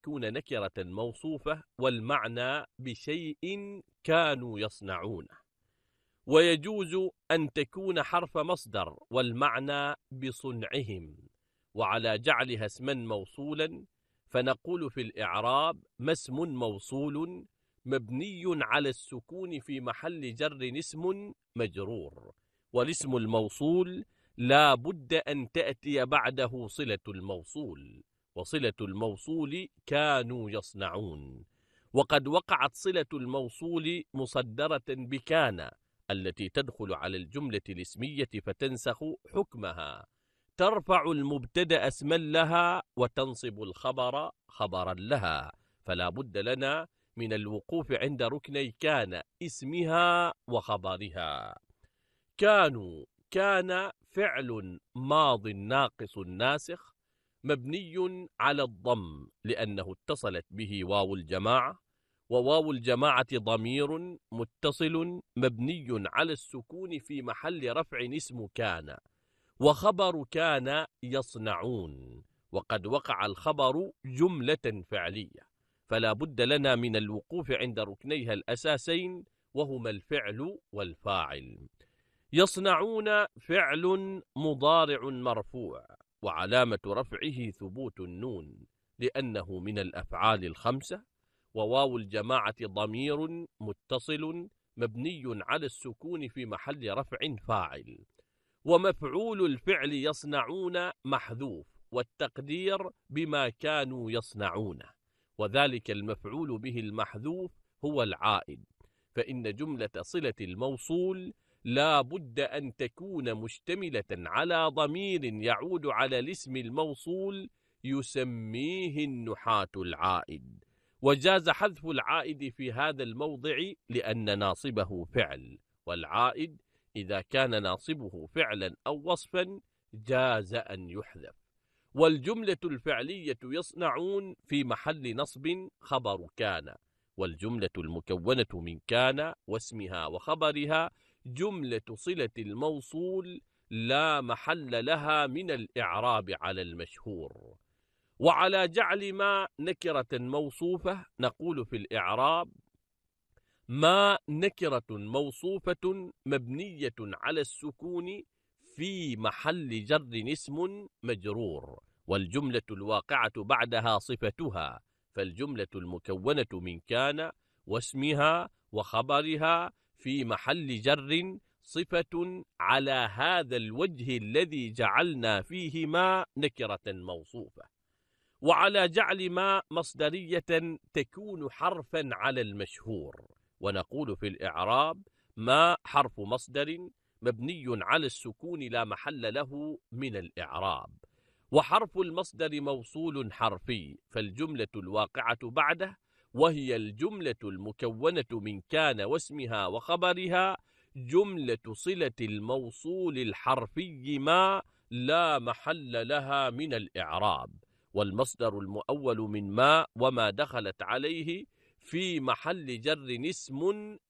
تكون نكرة موصوفة والمعنى بشيء كانوا يصنعونه، ويجوز أن تكون حرف مصدر والمعنى بصنعهم، وعلى جعلها اسما موصولا فنقول في الإعراب: ما اسم موصول مبني على السكون في محل جر اسم مجرور. والاسم الموصول لا بد أن تأتي بعده صلة الموصول، وصلة الموصول كانوا يصنعون. وقد وقعت صلة الموصول مصدرة بكان التي تدخل على الجملة الاسمية فتنسخ حكمها، ترفع المبتدأ اسما لها وتنصب الخبر خبرا لها. فلا بد لنا من الوقوف عند ركني كان اسمها وخبرها. كان فعل ماض ناقص ناسخ مبني على الضم لأنه اتصلت به واو الجماعة، وواو الجماعة ضمير متصل مبني على السكون في محل رفع اسم كان، وخبر كان يصنعون، وقد وقع الخبر جملة فعلية، فلا بد لنا من الوقوف عند ركنيها الأساسين وهما الفعل والفاعل. يصنعون فعل مضارع مرفوع وعلامة رفعه ثبوت النون لأنه من الأفعال الخمسة، وواو الجماعة ضمير متصل مبني على السكون في محل رفع فاعل. ومفعول الفعل يصنعون محذوف والتقدير بما كانوا يصنعونه، وذلك المفعول به المحذوف هو العائد، فإن جملة صلة الموصول لا بد أن تكون مشتملة على ضمير يعود على الاسم الموصول يسميه النحاة العائد. وجاز حذف العائد في هذا الموضع لأن ناصبه فعل، والعائد إذا كان ناصبه فعلا أو وصفا جاز أن يحذف. والجملة الفعلية يصنعون في محل نصب خبر كان، والجملة المكونة من كان واسمها وخبرها جملة صلة الموصول لا محل لها من الإعراب على المشهور. وعلى جعل ما نكرة موصوفة نقول في الإعراب: ما نكرة موصوفة مبنية على السكون في محل جر اسم مجرور، والجملة الواقعة بعدها صفتها، فالجملة المكونة من كان واسمها وخبرها في محل جر صفة على هذا الوجه الذي جعلنا فيه ما نكرة موصوفة. وعلى جعل ما مصدرية تكون حرفا على المشهور، ونقول في الإعراب: ما حرف مصدر مبني على السكون لا محل له من الإعراب. وحرف المصدر موصول حرفي، فالجملة الواقعة بعده وهي الجملة المكونة من كان واسمها وخبرها جملة صلة الموصول الحرفي ما لا محل لها من الإعراب. والمصدر المؤول من ما وما دخلت عليه في محل جر اسم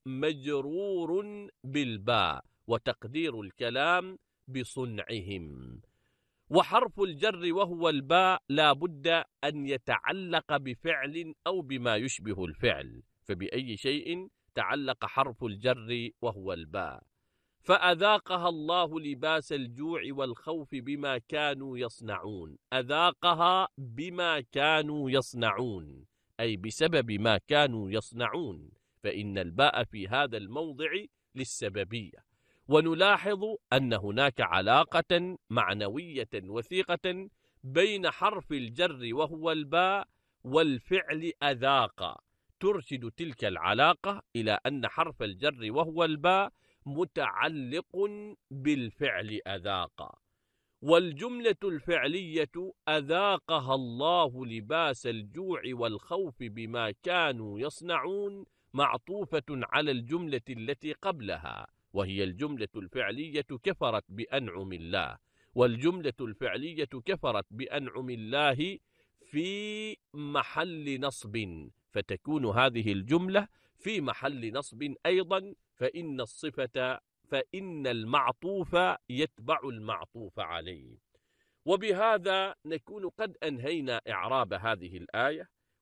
مجرور بالباء، وتقدير الكلام بصنعهم. وحرف الجر وهو الباء لا بد أن يتعلق بفعل أو بما يشبه الفعل، فبأي شيء تعلق حرف الجر وهو الباء؟ فأذاقها الله لباس الجوع والخوف بما كانوا يصنعون. أذاقها بما كانوا يصنعون أي بسبب ما كانوا يصنعون، فإن الباء في هذا الموضع للسببية. ونلاحظ أن هناك علاقة معنوية وثيقة بين حرف الجر وهو الباء والفعل أذاق، ترشد تلك العلاقة إلى أن حرف الجر وهو الباء متعلق بالفعل أذاق. والجملة الفعلية أذاقها الله لباس الجوع والخوف بما كانوا يصنعون معطوفة على الجملة التي قبلها، وهي الجملة الفعلية كفرت بأنعم الله. والجملة الفعلية كفرت بأنعم الله في محل نصب، فتكون هذه الجملة في محل نصب أيضا، فإن المعطوف يتبع المعطوف عليه. وبهذا نكون قد أنهينا إعراب هذه الآية،